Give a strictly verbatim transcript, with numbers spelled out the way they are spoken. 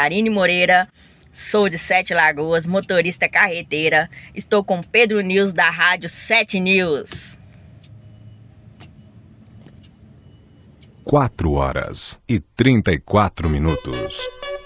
Marine Moreira, sou de Sete Lagoas, motorista carreteira. Estou com Pedro News da Rádio Sete News. quatro horas e trinta e quatro minutos.